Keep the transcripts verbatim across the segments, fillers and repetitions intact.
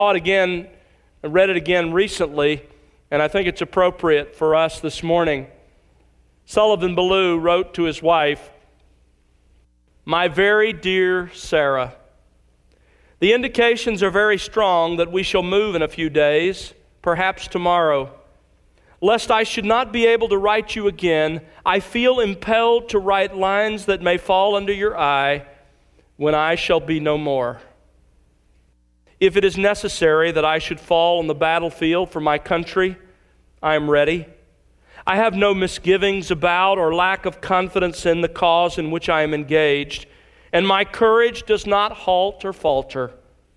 it again, I read it again recently, and I think it's appropriate for us this morning. Sullivan Ballou wrote to his wife, "My very dear Sarah, the indications are very strong that we shall move in a few days, perhaps tomorrow. Lest I should not be able to write you again, I feel impelled to write lines that may fall under your eye when I shall be no more. If it is necessary that I should fall on the battlefield for my country, I am ready. I have no misgivings about or lack of confidence in the cause in which I am engaged, and my courage does not halt or falter.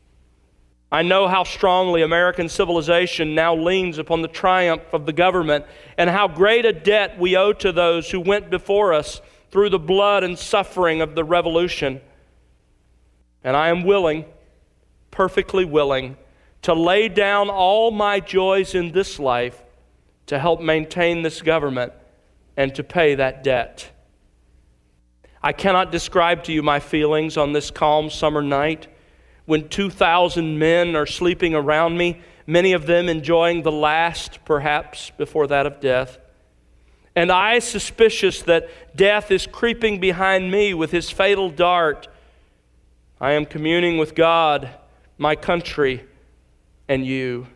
I know how strongly American civilization now leans upon the triumph of the government and how great a debt we owe to those who went before us through the blood and suffering of the Revolution. And I am willing, perfectly willing, to lay down all my joys in this life to help maintain this government and to pay that debt. I cannot describe to you my feelings on this calm summer night when two thousand men are sleeping around me, many of them enjoying the last, perhaps, before that of death. And I, suspicious that death is creeping behind me with his fatal dart, I am communing with God, my country, and you.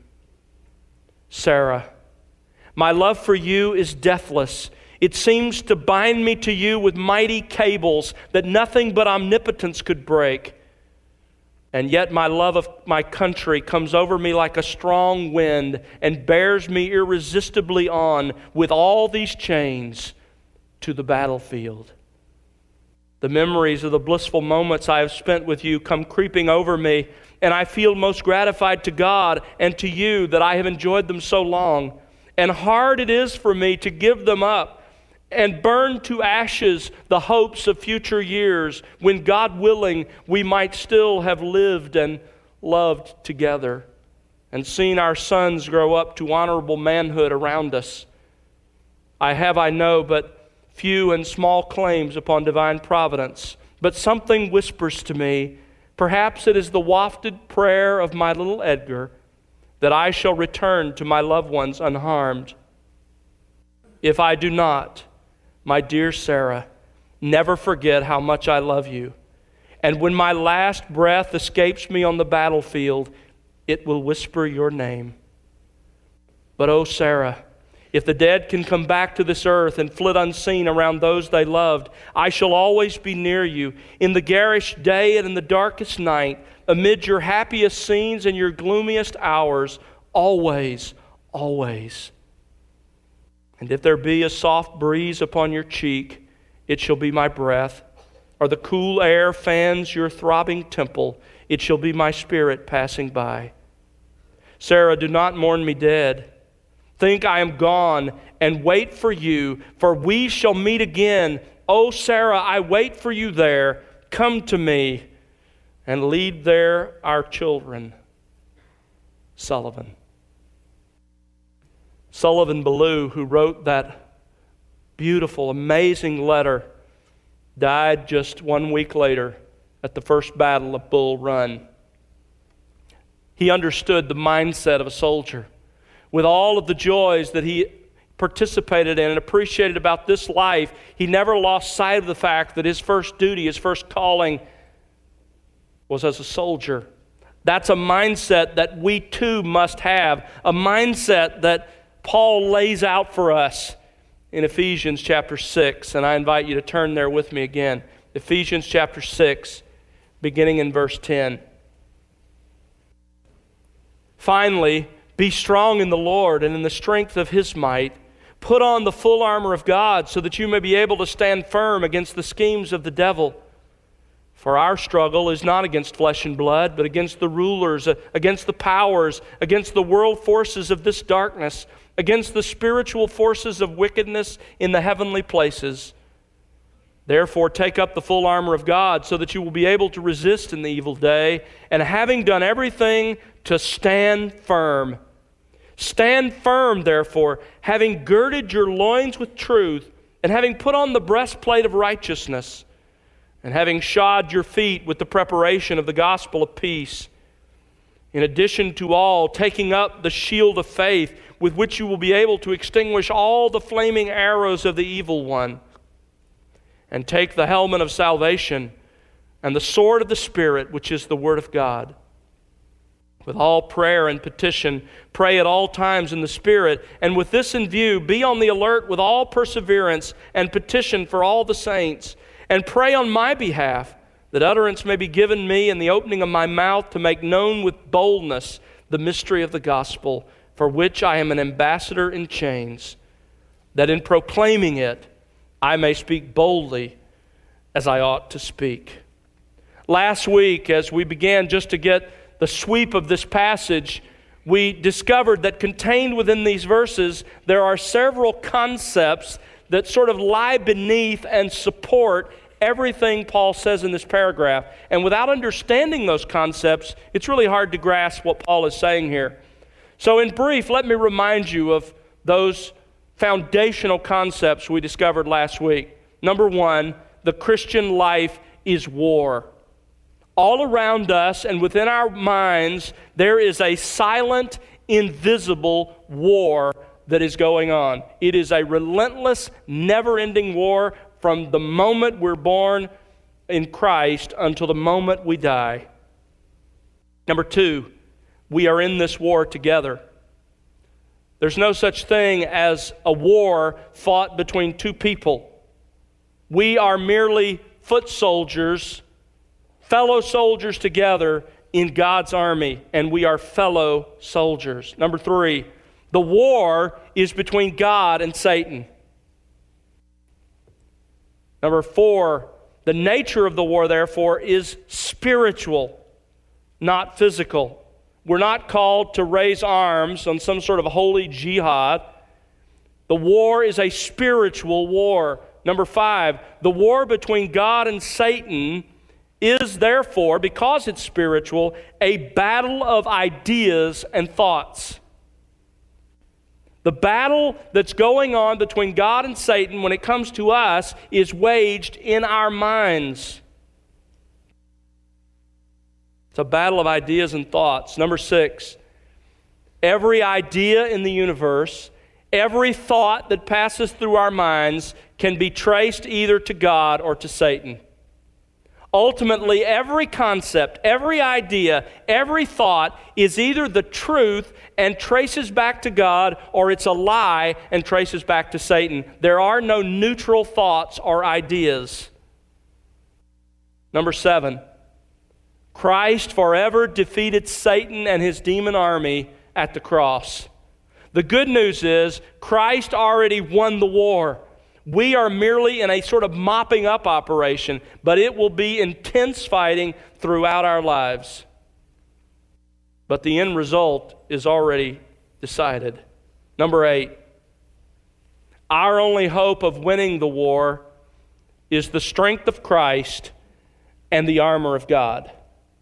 Sarah, my love for you is deathless. It seems to bind me to you with mighty cables that nothing but omnipotence could break. And yet my love of my country comes over me like a strong wind and bears me irresistibly on with all these chains to the battlefield. The memories of the blissful moments I have spent with you come creeping over me, and I feel most gratified to God and to you that I have enjoyed them so long. And hard it is for me to give them up and burn to ashes the hopes of future years when, God willing, we might still have lived and loved together and seen our sons grow up to honorable manhood around us. I have, I know, but few and small claims upon divine providence, but something whispers to me, perhaps it is the wafted prayer of my little Edgar, that I shall return to my loved ones unharmed. If I do not, my dear Sarah, never forget how much I love you. And when my last breath escapes me on the battlefield, it will whisper your name. But oh, Sarah, if the dead can come back to this earth and flit unseen around those they loved, I shall always be near you, in the garish day and in the darkest night, amid your happiest scenes and your gloomiest hours, always, always. And if there be a soft breeze upon your cheek, it shall be my breath, or the cool air fans your throbbing temple, it shall be my spirit passing by. Sarah, do not mourn me dead. Think I am gone, and wait for you, for we shall meet again. Oh, Sarah, I wait for you there. Come to me, and lead there our children. Sullivan. Sullivan Ballou, who wrote that beautiful, amazing letter, died just one week later at the first battle of Bull Run. He understood the mindset of a soldier. With all of the joys that he participated in and appreciated about this life, he never lost sight of the fact that his first duty, his first calling was as a soldier. That's a mindset that we too must have, a mindset that Paul lays out for us in Ephesians chapter six, and I invite you to turn there with me again. Ephesians chapter six, beginning in verse ten. Finally, be strong in the Lord and in the strength of His might. Put on the full armor of God so that you may be able to stand firm against the schemes of the devil. For our struggle is not against flesh and blood, but against the rulers, against the powers, against the world forces of this darkness, against the spiritual forces of wickedness in the heavenly places. Therefore, take up the full armor of God so that you will be able to resist in the evil day, and having done everything, to stand firm. Stand firm, therefore, having girded your loins with truth, and having put on the breastplate of righteousness, and having shod your feet with the preparation of the gospel of peace. In addition to all, taking up the shield of faith, with which you will be able to extinguish all the flaming arrows of the evil one. And take the helmet of salvation and the sword of the Spirit, which is the Word of God. With all prayer and petition, pray at all times in the Spirit, and with this in view, be on the alert with all perseverance and petition for all the saints, and pray on my behalf, that utterance may be given me in the opening of my mouth to make known with boldness the mystery of the gospel, for which I am an ambassador in chains, that in proclaiming it I may speak boldly as I ought to speak. Last week, as we began just to get the sweep of this passage, we discovered that contained within these verses there are several concepts that sort of lie beneath and support everything Paul says in this paragraph. And without understanding those concepts, it's really hard to grasp what Paul is saying here. So in brief, let me remind you of those foundational concepts we discovered last week. Number one, the Christian life is war. All around us and within our minds, there is a silent, invisible war that is going on. It is a relentless, never-ending war from the moment we're born in Christ until the moment we die. Number two, we are in this war together. There's no such thing as a war fought between two people. We are merely foot soldiers, fellow soldiers together in God's army, and we are fellow soldiers. Number three, the war is between God and Satan. Number four, the nature of the war, therefore, is spiritual, not physical. We're not called to raise arms on some sort of holy jihad. The war is a spiritual war. Number five, the war between God and Satan is therefore, because it's spiritual, a battle of ideas and thoughts. The battle that's going on between God and Satan when it comes to us is waged in our minds. It's a battle of ideas and thoughts. Number six, every idea in the universe, every thought that passes through our minds can be traced either to God or to Satan. Ultimately, every concept, every idea, every thought is either the truth and traces back to God, or it's a lie and traces back to Satan. There are no neutral thoughts or ideas. Number seven, Christ forever defeated Satan and his demon army at the cross. The good news is Christ already won the war. We are merely in a sort of mopping up operation, but it will be intense fighting throughout our lives. But the end result is already decided. Number eight, our only hope of winning the war is the strength of Christ and the armor of God.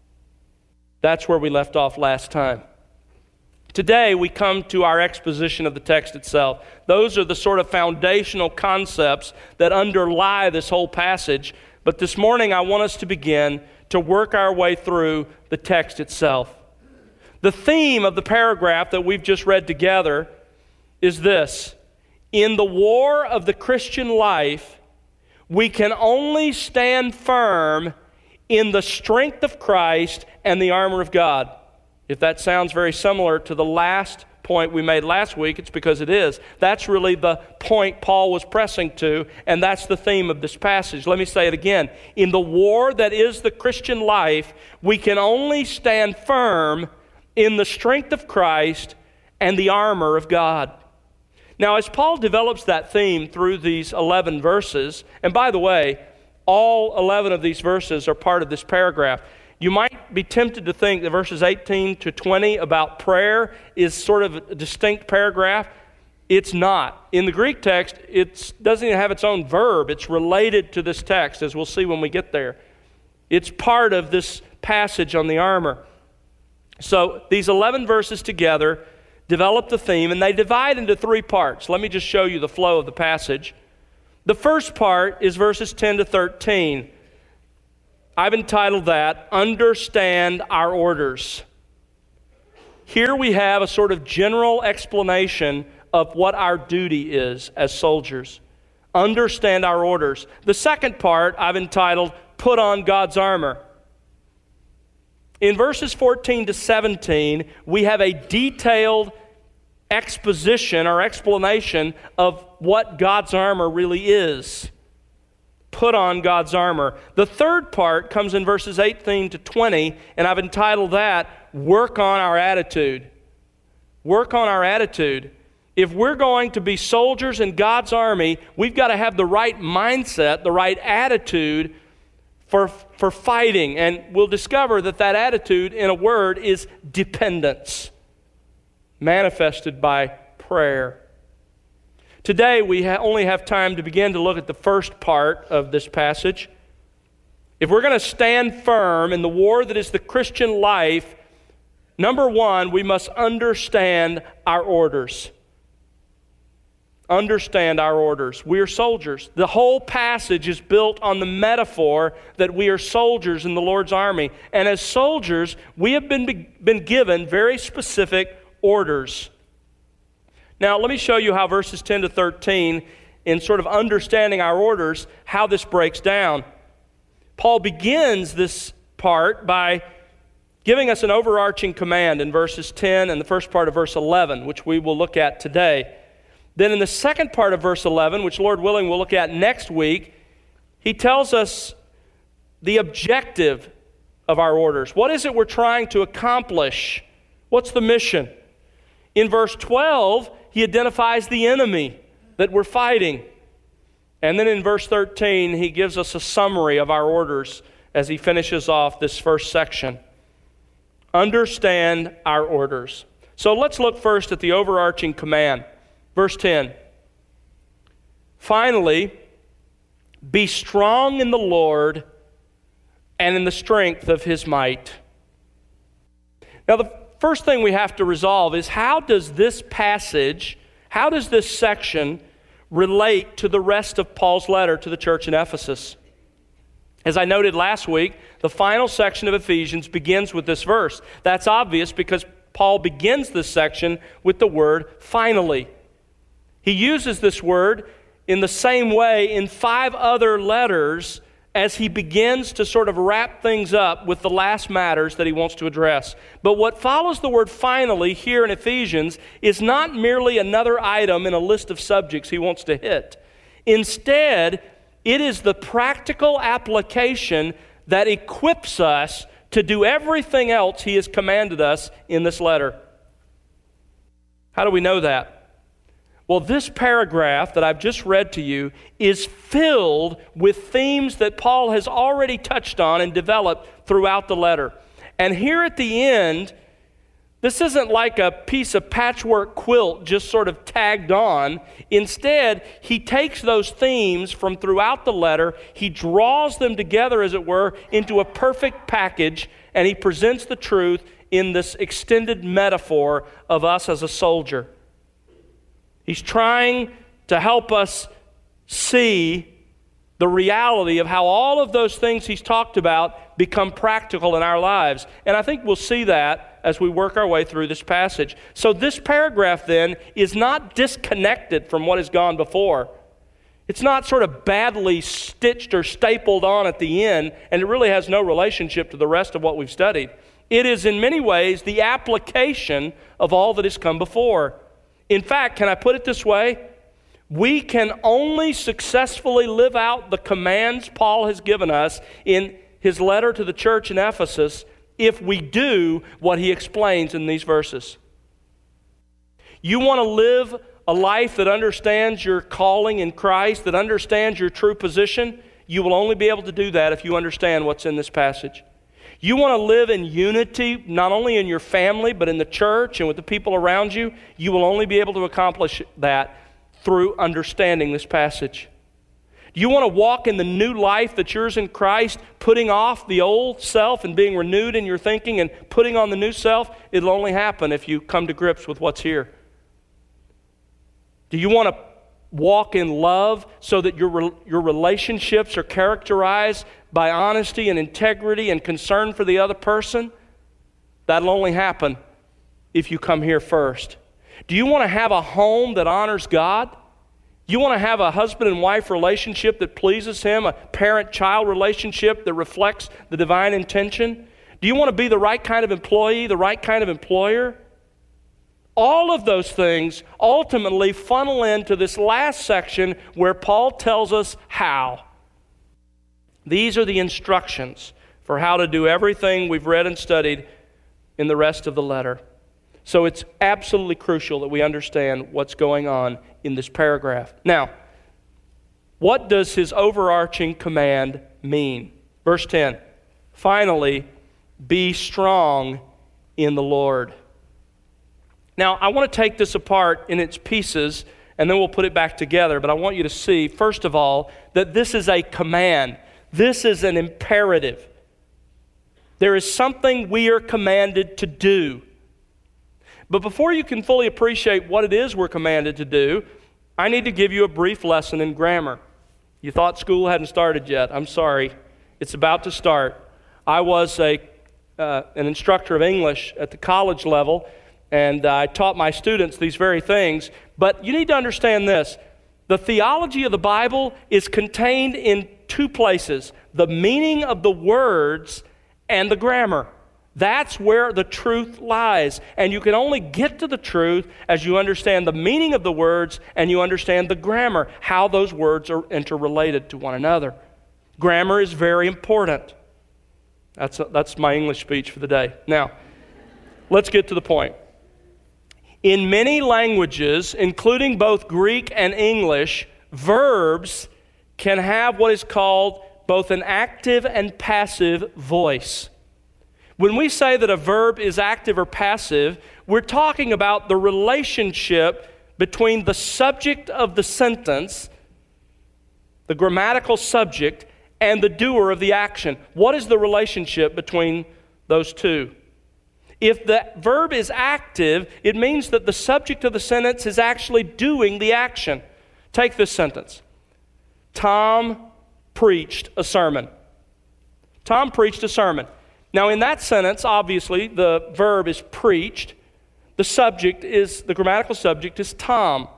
That's where we left off last time. Today, we come to our exposition of the text itself. Those are the sort of foundational concepts that underlie this whole passage. But this morning, I want us to begin to work our way through the text itself. The theme of the paragraph that we've just read together is this: in the war of the Christian life, we can only stand firm in the strength of Christ and the armor of God. If that sounds very similar to the last point we made last week, it's because it is. That's really the point Paul was pressing to, and that's the theme of this passage. Let me say it again. In the war that is the Christian life, we can only stand firm in the strength of Christ and the armor of God. Now, as Paul develops that theme through these eleven verses, and by the way, all eleven of these verses are part of this paragraph. You might be tempted to think that verses eighteen to twenty about prayer is sort of a distinct paragraph. It's not. In the Greek text, it doesn't even have its own verb. It's related to this text, as we'll see when we get there. It's part of this passage on the armor. So these eleven verses together develop the theme, and they divide into three parts. Let me just show you the flow of the passage. The first part is verses ten to thirteen. I've entitled that, Understand Our Orders. here we have a sort of general explanation of what our duty is as soldiers. Understand our orders. The second part I've entitled, Put on God's Armor. In verses fourteen to seventeen, we have a detailed exposition or explanation of what God's armor really is. Put on God's armor. The third part comes in verses eighteen to twenty, and I've entitled that, Work on Our Attitude. Work on our attitude. If we're going to be soldiers in God's army, we've got to have the right mindset, the right attitude for, for fighting. And we'll discover that that attitude, in a word, is dependence, manifested by prayer. Today, we ha- only have time to begin to look at the first part of this passage. If we're going to stand firm in the war that is the Christian life, number one, we must understand our orders. Understand our orders. We are soldiers. The whole passage is built on the metaphor that we are soldiers in the Lord's army. And as soldiers, we have been, been given very specific orders. Now, let me show you how verses ten to thirteen, in sort of understanding our orders, how this breaks down. Paul begins this part by giving us an overarching command in verses ten and the first part of verse eleven, which we will look at today. Then in the second part of verse eleven, which Lord willing we'll look at next week, he tells us the objective of our orders. What is it we're trying to accomplish? What's the mission? In verse twelve, he identifies the enemy that we're fighting. And then in verse thirteen, he gives us a summary of our orders as he finishes off this first section. Understand our orders. So let's look first at the overarching command. Verse ten, finally, be strong in the Lord and in the strength of His might. Now, the first thing we have to resolve is, how does this passage, how does this section relate to the rest of Paul's letter to the church in Ephesus? As I noted last week, the final section of Ephesians begins with this verse. That's obvious because Paul begins this section with the word finally. He uses this word in the same way in five other letters as he begins to sort of wrap things up with the last matters that he wants to address. But what follows the word finally here in Ephesians is not merely another item in a list of subjects he wants to hit. Instead, it is the practical application that equips us to do everything else he has commanded us in this letter. How do we know that? Well, this paragraph that I've just read to you is filled with themes that Paul has already touched on and developed throughout the letter. And here at the end, this isn't like a piece of patchwork quilt just sort of tagged on. Instead, he takes those themes from throughout the letter, he draws them together, as it were, into a perfect package, and he presents the truth in this extended metaphor of us as a soldier. He's trying to help us see the reality of how all of those things he's talked about become practical in our lives. And I think we'll see that as we work our way through this passage. So this paragraph then is not disconnected from what has gone before. It's not sort of badly stitched or stapled on at the end, and it really has no relationship to the rest of what we've studied. It is in many ways the application of all that has come before. In fact, can I put it this way? We can only successfully live out the commands Paul has given us in his letter to the church in Ephesus if we do what he explains in these verses. You want to live a life that understands your calling in Christ, that understands your true position? You will only be able to do that if you understand what's in this passage. You want to live in unity, not only in your family, but in the church and with the people around you. You will only be able to accomplish that through understanding this passage. Do you want to walk in the new life that's yours in Christ, putting off the old self and being renewed in your thinking and putting on the new self? It'll only happen if you come to grips with what's here. Do you want to walk in love so that your, your relationships are characterized by honesty and integrity and concern for the other person? That'll only happen if you come here first? Do you want to have a home that honors God? You want to have a husband and wife relationship that pleases Him, a parent-child relationship that reflects the divine intention? Do you want to be the right kind of employee, the right kind of employer? All of those things ultimately funnel into this last section where Paul tells us how. These are the instructions for how to do everything we've read and studied in the rest of the letter. So it's absolutely crucial that we understand what's going on in this paragraph. Now, what does his overarching command mean? Verse ten, finally, be strong in the Lord. Now, I want to take this apart in its pieces, and then we'll put it back together. But I want you to see, first of all, that this is a command. This is an imperative. There is something we are commanded to do. But before you can fully appreciate what it is we're commanded to do, I need to give you a brief lesson in grammar. You thought school hadn't started yet. I'm sorry. It's about to start. I was a, uh, an instructor of English at the college level, and uh, I taught my students these very things. But you need to understand this. The theology of the Bible is contained in two places: the meaning of the words and the grammar. That's where the truth lies. And you can only get to the truth as you understand the meaning of the words and you understand the grammar, how those words are interrelated to one another. Grammar is very important. That's, a, that's my English speech for the day. Now, let's get to the point. In many languages, including both Greek and English, verbs can have what is called both an active and passive voice. When we say that a verb is active or passive, we're talking about the relationship between the subject of the sentence, the grammatical subject, and the doer of the action. What is the relationship between those two? If the verb is active, it means that the subject of the sentence is actually doing the action. Take this sentence. Tom preached a sermon. Tom preached a sermon. Now, in that sentence, obviously, the verb is preached. The subject is, the grammatical subject is Tom.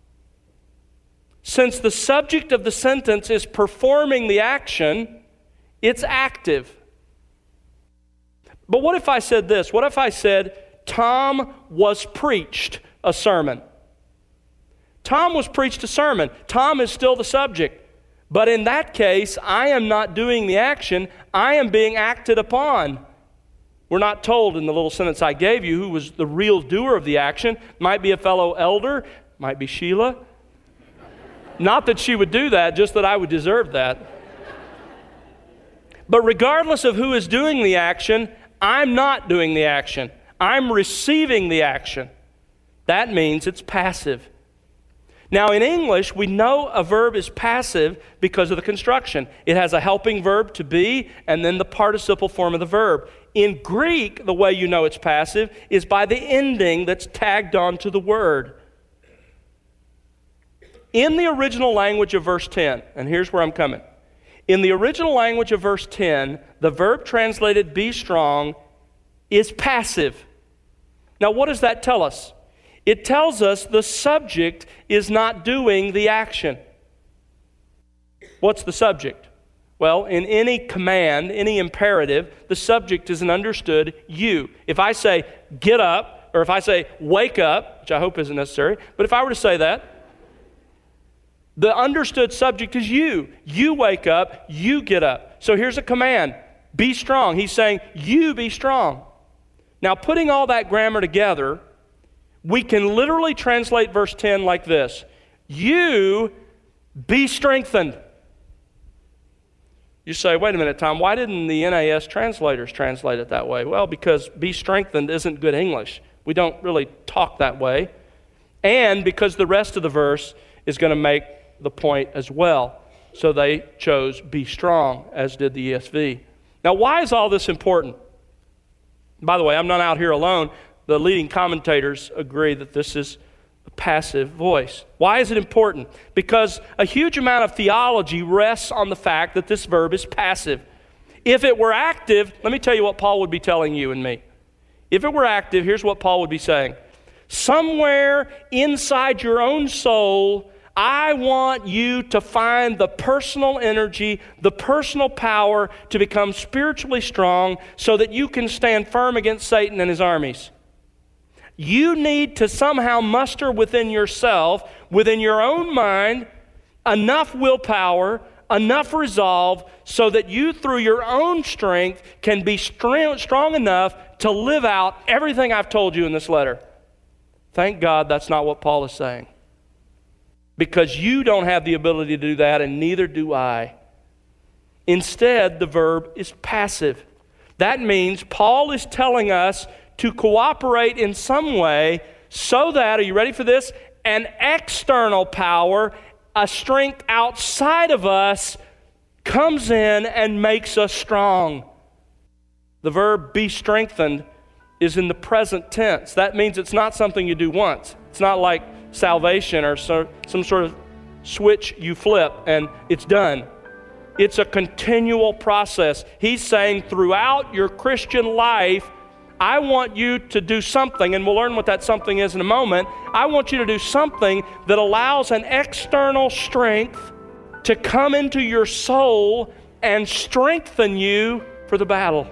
Since the subject of the sentence is performing the action, it's active. But what if I said this? What if I said, Tom was preached a sermon? Tom was preached a sermon. Tom is still the subject. But in that case, I am not doing the action. I am being acted upon. We're not told in the little sentence I gave you who was the real doer of the action. Might be a fellow elder. Might be Sheila. Not that she would do that, just that I would deserve that. But regardless of who is doing the action, I'm not doing the action. I'm receiving the action. That means it's passive. Now, in English, we know a verb is passive because of the construction. It has a helping verb to be and then the participle form of the verb. In Greek, the way you know it's passive is by the ending that's tagged onto the word. In the original language of verse ten, and here's where I'm coming. In the original language of verse ten, the verb translated be strong is passive. Now, what does that tell us? It tells us the subject is not doing the action. What's the subject? Well, in any command, any imperative, the subject is an understood you. If I say, get up, or if I say, wake up, which I hope isn't necessary, but if I were to say that, the understood subject is you. You wake up, you get up. So here's a command, be strong. He's saying, you be strong. Now, putting all that grammar together, we can literally translate verse ten like this. You be strengthened. You say, wait a minute, Tom, why didn't the N A S translators translate it that way? Well, because be strengthened isn't good English. We don't really talk that way. And because the rest of the verse is going to make the point as well. So they chose be strong, as did the E S V. Now, why is all this important? By the way, I'm not out here alone. The leading commentators agree that this is a passive voice. Why is it important? Because a huge amount of theology rests on the fact that this verb is passive. If it were active, let me tell you what Paul would be telling you and me. if it were active, here's what Paul would be saying. Somewhere inside your own soul, I want you to find the personal energy, the personal power to become spiritually strong so that you can stand firm against Satan and his armies. You need to somehow muster within yourself, within your own mind, enough willpower, enough resolve so that you, through your own strength, can be strong enough to live out everything I've told you in this letter. Thank God that's not what Paul is saying. Because you don't have the ability to do that, and neither do I. Instead, the verb is passive. That means Paul is telling us to cooperate in some way so that, are you ready for this? An external power, a strength outside of us, comes in and makes us strong. The verb be strengthened is in the present tense. That means it's not something you do once. It's not like salvation or so, some sort of switch you flip and it's done. It's a continual process. He's saying throughout your Christian life, I want you to do something, and we'll learn what that something is in a moment. I want you to do something that allows an external strength to come into your soul and strengthen you for the battle.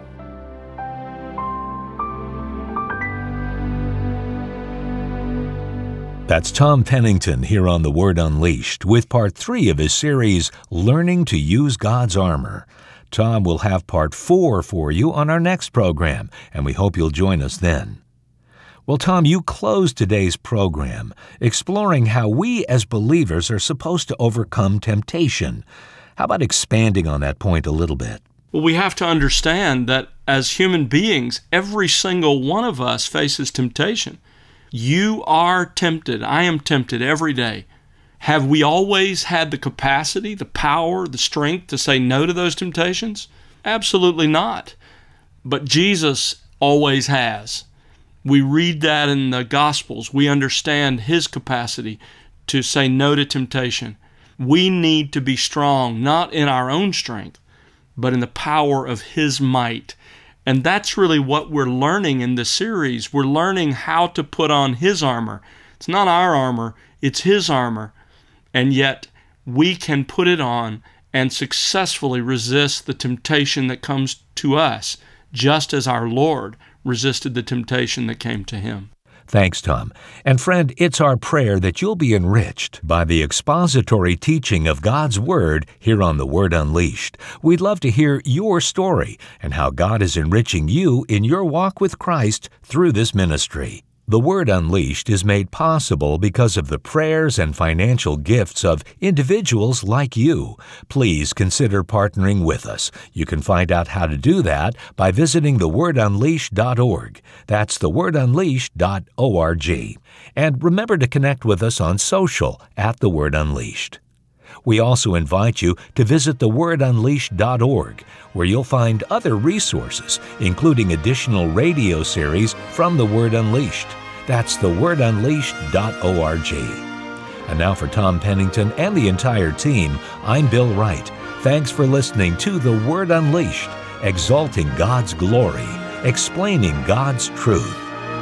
That's Tom Pennington here on The Word Unleashed with part three of his series, Learning to Use God's Armor. Tom will have part four for you on our next program, and we hope you'll join us then. Well, Tom, you closed today's program exploring how we as believers are supposed to overcome temptation. How about expanding on that point a little bit? Well, we have to understand that as human beings, every single one of us faces temptation. You are tempted. I am tempted every day. Have we always had the capacity, the power, the strength to say no to those temptations? Absolutely not. But Jesus always has. We read that in the Gospels. We understand His capacity to say no to temptation. We need to be strong, not in our own strength, but in the power of His might. And that's really what we're learning in this series. We're learning how to put on His armor. It's not our armor, it's His armor. And yet we can put it on and successfully resist the temptation that comes to us, just as our Lord resisted the temptation that came to Him. Thanks, Tom. And friend, it's our prayer that you'll be enriched by the expository teaching of God's Word here on The Word Unleashed. We'd love to hear your story and how God is enriching you in your walk with Christ through this ministry. The Word Unleashed is made possible because of the prayers and financial gifts of individuals like you. Please consider partnering with us. You can find out how to do that by visiting the word unleashed dot org. That's the word unleashed dot org. And remember to connect with us on social at The Word Unleashed. We also invite you to visit the word unleashed dot org, where you'll find other resources, including additional radio series from The Word Unleashed. That's the word unleashed dot org. And now for Tom Pennington and the entire team, I'm Bill Wright. Thanks for listening to The Word Unleashed, exalting God's glory, explaining God's truth.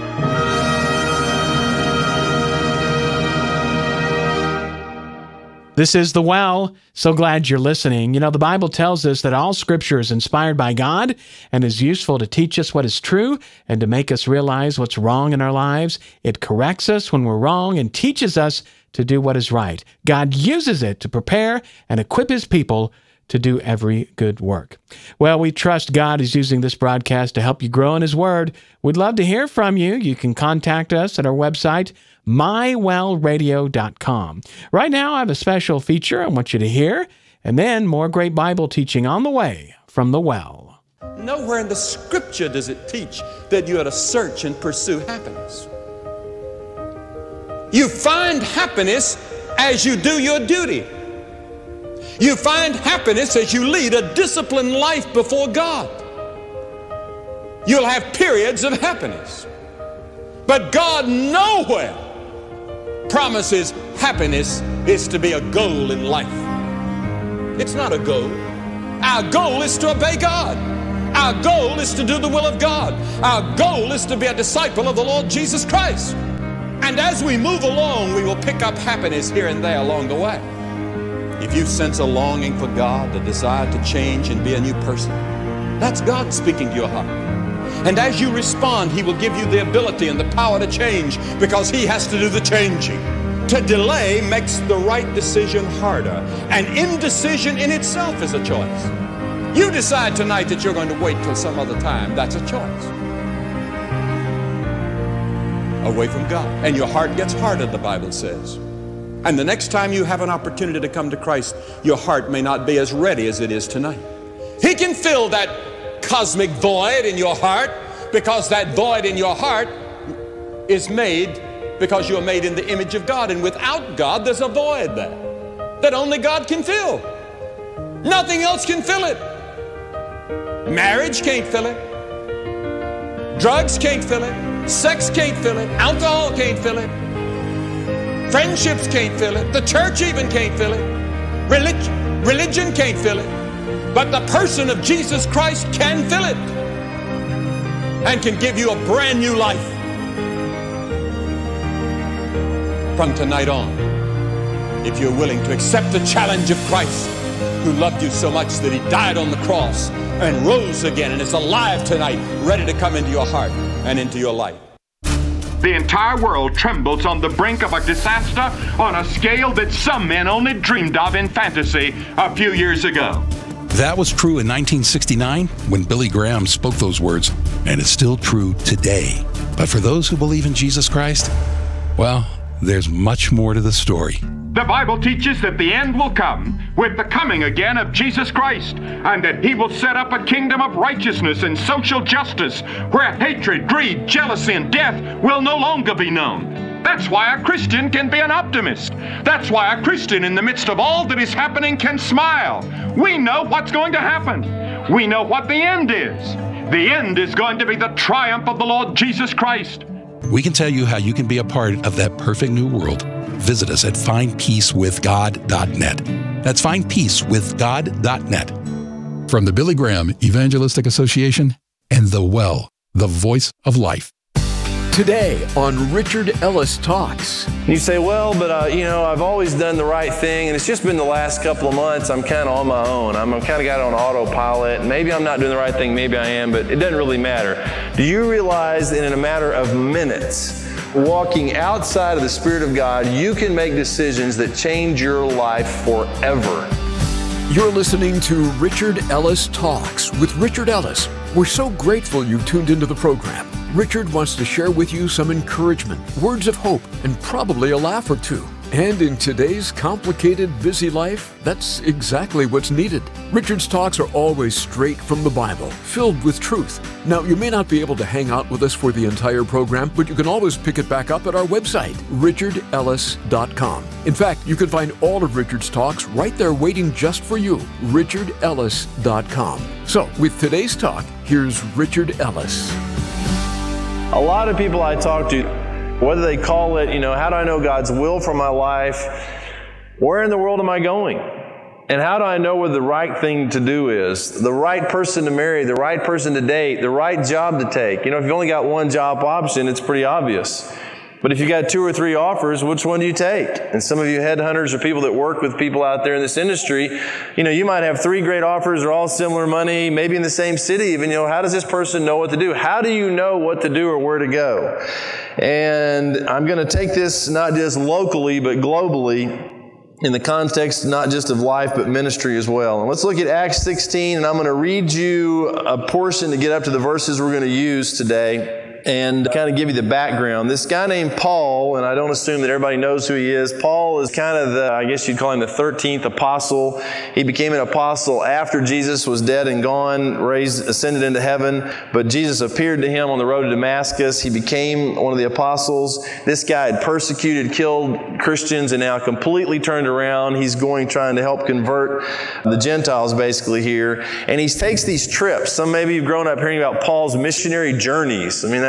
This is The Well. So glad you're listening. You know, the Bible tells us that all Scripture is inspired by God and is useful to teach us what is true and to make us realize what's wrong in our lives. It corrects us when we're wrong and teaches us to do what is right. God uses it to prepare and equip His people to do every good work. Well, we trust God is using this broadcast to help you grow in His Word. We'd love to hear from you. You can contact us at our website, my well radio dot com. Right now, I have a special feature I want you to hear, and then more great Bible teaching on the way from The Well. Nowhere in the Scripture does it teach that you ought to search and pursue happiness. You find happiness as you do your duty. You find happiness as you lead a disciplined life before God. You'll have periods of happiness. But God nowhere promises happiness is to be a goal in life. It's not a goal. Our goal is to obey God. Our goal is to do the will of God. Our goal is to be a disciple of the Lord Jesus Christ. And as we move along, we will pick up happiness here and there along the way. If you sense a longing for God, a desire to change and be a new person, that's God speaking to your heart. And as you respond, He will give you the ability and the power to change, because He has to do the changing. To delay makes the right decision harder. And indecision in itself is a choice. You decide tonight that you're going to wait till some other time. That's a choice. Away from God. And your heart gets hardened, the Bible says. And the next time you have an opportunity to come to Christ, your heart may not be as ready as it is tonight. He can fill that cosmic void in your heart, because that void in your heart is made because you're made in the image of God. And without God, there's a void there that only God can fill. Nothing else can fill it. Marriage can't fill it. Drugs can't fill it. Sex can't fill it. Alcohol can't fill it. Friendships can't fill it. The church even can't fill it. Relig- religion can't fill it. But the person of Jesus Christ can fill it and can give you a brand new life. From tonight on, if you're willing to accept the challenge of Christ, who loved you so much that He died on the cross and rose again and is alive tonight, ready to come into your heart and into your life. The entire world trembles on the brink of a disaster on a scale that some men only dreamed of in fantasy a few years ago. That was true in nineteen sixty-nine when Billy Graham spoke those words, and it's still true today. But for those who believe in Jesus Christ, well, there's much more to the story. The Bible teaches that the end will come with the coming again of Jesus Christ, and that He will set up a kingdom of righteousness and social justice where hatred, greed, jealousy, and death will no longer be known. That's why a Christian can be an optimist. That's why a Christian, in the midst of all that is happening, can smile. We know what's going to happen. We know what the end is. The end is going to be the triumph of the Lord Jesus Christ. We can tell you how you can be a part of that perfect new world. Visit us at find peace with god dot net. That's find peace with god dot net. From the Billy Graham Evangelistic Association and The Well, the voice of life. Today on Richard Ellis Talks. You say, well, but uh, you know, I've always done the right thing, and it's just been the last couple of months I'm kind of on my own. I'm kind of got on autopilot. Maybe I'm not doing the right thing, maybe I am, but it doesn't really matter. Do you realize that in a matter of minutes, walking outside of the Spirit of God, you can make decisions that change your life forever? You're listening to Richard Ellis Talks with Richard Ellis. We're so grateful you've tuned into the program. Richard wants to share with you some encouragement, words of hope, and probably a laugh or two. And in today's complicated, busy life, that's exactly what's needed. Richard's talks are always straight from the Bible, filled with truth. Now, you may not be able to hang out with us for the entire program, but you can always pick it back up at our website, richard ellis dot com. In fact, you can find all of Richard's talks right there waiting just for you, richard ellis dot com. So, with today's talk, here's Richard Ellis. A lot of people I talk to, whether they call it, you know, how do I know God's will for my life? Where in the world am I going? And how do I know what the right thing to do is? The right person to marry, the right person to date, the right job to take. You know, if you've only got one job option, it's pretty obvious. But if you got two or three offers, which one do you take? And some of you headhunters or people that work with people out there in this industry, you know, you might have three great offers. They're all similar money, maybe in the same city even. You know, how does this person know what to do? How do you know what to do or where to go? And I'm going to take this not just locally, but globally, in the context not just of life, but ministry as well. And let's look at Acts sixteen, and I'm going to read you a portion to get up to the verses we're going to use today, and kind of give you the background. This guy named Paul, and I don't assume that everybody knows who he is. Paul is kind of the, I guess you'd call him the thirteenth apostle. He became an apostle after Jesus was dead and gone, raised, ascended into heaven. But Jesus appeared to him on the road to Damascus. He became one of the apostles. This guy had persecuted, killed Christians, and now completely turned around. He's going, trying to help convert the Gentiles basically here. And he takes these trips. Some maybe you've grown up hearing about Paul's missionary journeys. I mean, that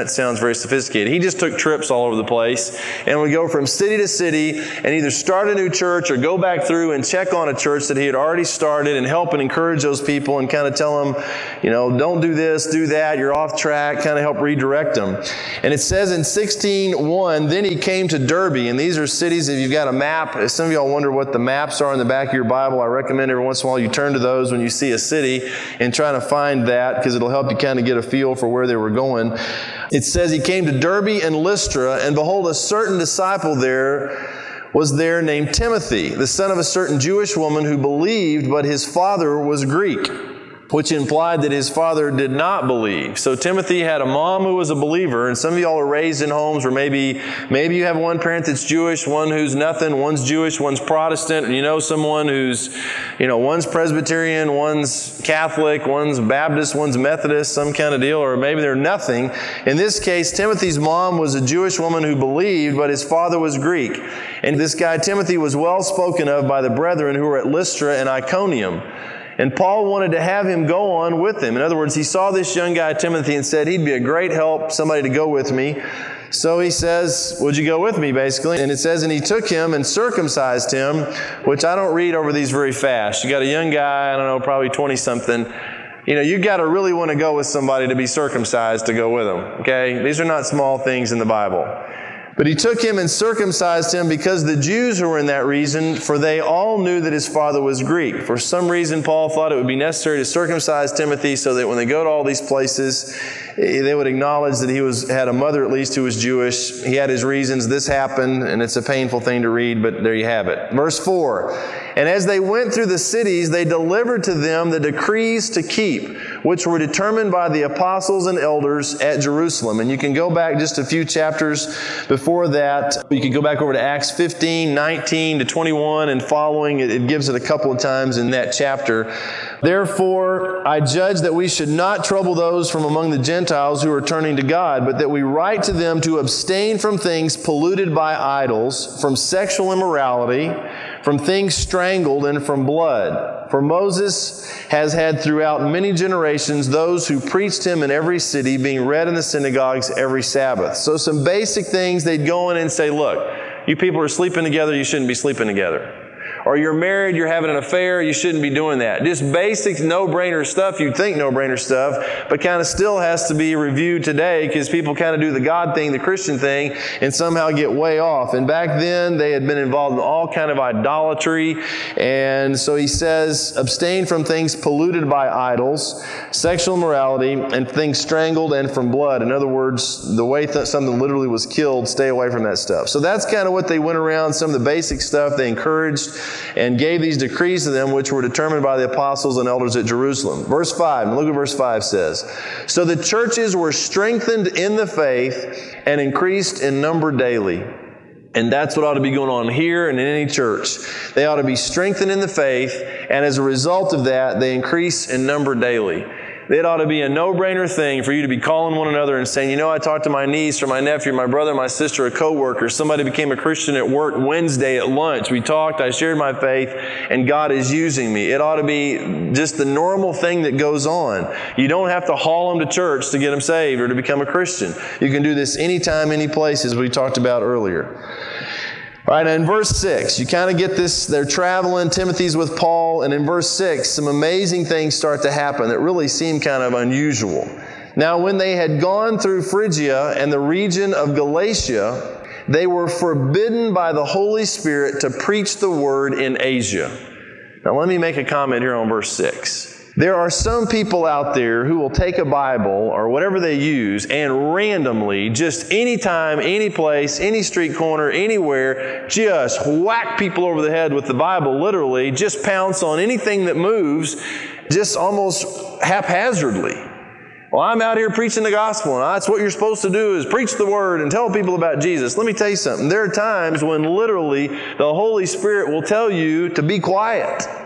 that sounds very sophisticated. He just took trips all over the place and would go from city to city and either start a new church or go back through and check on a church that he had already started and help and encourage those people and kind of tell them, you know, don't do this, do that, you're off track, kind of help redirect them. And it says in sixteen one, then he came to Derbe, and these are cities, if you've got a map, if some of y'all wonder what the maps are in the back of your Bible, I recommend every once in a while you turn to those when you see a city and try to find that, because it'll help you kind of get a feel for where they were going. It says he came to Derbe and Lystra, and behold, a certain disciple there was there named Timothy, the son of a certain Jewish woman who believed, but his father was Greek, which implied that his father did not believe. So Timothy had a mom who was a believer, and some of y'all are raised in homes where maybe maybe you have one parent that's Jewish, one who's nothing, one's Jewish, one's Protestant, and you know someone who's, you know, one's Presbyterian, one's Catholic, one's Baptist, one's Methodist, some kind of deal, or maybe they're nothing. In this case, Timothy's mom was a Jewish woman who believed, but his father was Greek. And this guy Timothy was well spoken of by the brethren who were at Lystra and Iconium. And Paul wanted to have him go on with him. In other words, he saw this young guy, Timothy, and said, he'd be a great help, somebody to go with me. So he says, would you go with me, basically? And it says, and he took him and circumcised him, which I don't read over these very fast. You got a young guy, I don't know, probably twenty-something. You know, you got to really want to go with somebody to be circumcised to go with them, okay? These are not small things in the Bible. But he took him and circumcised him because the Jews who were in that region, for they all knew that his father was Greek. For some reason, Paul thought it would be necessary to circumcise Timothy so that when they go to all these places, they would acknowledge that he was had a mother at least who was Jewish. He had his reasons. This happened, and it's a painful thing to read, but there you have it. Verse four, and as they went through the cities, they delivered to them the decrees to keep, which were determined by the apostles and elders at Jerusalem. And you can go back just a few chapters before that. You can go back over to Acts fifteen, nineteen to twenty-one and following. It gives it a couple of times in that chapter. Therefore, I judge that we should not trouble those from among the Gentiles who are turning to God, but that we write to them to abstain from things polluted by idols, from sexual immorality, from things strangled, and from blood. For Moses has had throughout many generations those who preached him in every city, being read in the synagogues every Sabbath. So some basic things, they'd go in and say, look, you people are sleeping together, you shouldn't be sleeping together. Or you're married, you're having an affair, you shouldn't be doing that. Just basic no-brainer stuff. You'd think no-brainer stuff, but kind of still has to be reviewed today because people kind of do the God thing, the Christian thing, and somehow get way off. And back then, they had been involved in all kind of idolatry. And so he says, abstain from things polluted by idols, sexual immorality, and things strangled and from blood. In other words, the way th- something literally was killed, stay away from that stuff. So that's kind of what they went around, some of the basic stuff they encouraged and gave these decrees to them, which were determined by the apostles and elders at Jerusalem. Verse five, look what verse five says. So the churches were strengthened in the faith and increased in number daily. And that's what ought to be going on here and in any church. They ought to be strengthened in the faith, and as a result of that, they increase in number daily. It ought to be a no-brainer thing for you to be calling one another and saying, you know, I talked to my niece or my nephew, my brother, my sister, a coworker. Somebody became a Christian at work Wednesday at lunch. We talked, I shared my faith, and God is using me. It ought to be just the normal thing that goes on. You don't have to haul them to church to get them saved or to become a Christian. You can do this anytime, any place, as we talked about earlier. All right, and in verse six, you kind of get this, they're traveling, Timothy's with Paul, and in verse six, some amazing things start to happen that really seem kind of unusual. Now, when they had gone through Phrygia and the region of Galatia, they were forbidden by the Holy Spirit to preach the word in Asia. Now, let me make a comment here on verse six. There are some people out there who will take a Bible or whatever they use and randomly, just anytime, any place, any street corner, anywhere, just whack people over the head with the Bible, literally, just pounce on anything that moves, just almost haphazardly. Well, I'm out here preaching the gospel, and that's what you're supposed to do is preach the word and tell people about Jesus. Let me tell you something. There are times when literally the Holy Spirit will tell you to be quiet.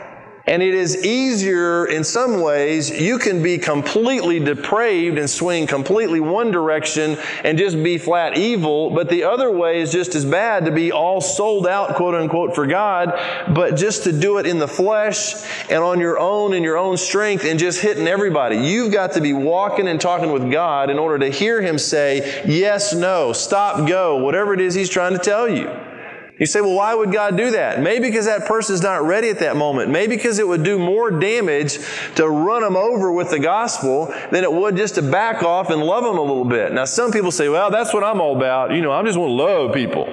And it is easier in some ways. You can be completely depraved and swing completely one direction and just be flat evil, but the other way is just as bad, to be all sold out, quote unquote, for God, but just to do it in the flesh and on your own, in your own strength, and just hitting everybody. You've got to be walking and talking with God in order to hear Him say, yes, no, stop, go, whatever it is He's trying to tell you. You say, well, why would God do that? Maybe because that person's not ready at that moment. Maybe because it would do more damage to run them over with the gospel than it would just to back off and love them a little bit. Now, some people say, well, that's what I'm all about. You know, I just want to love people.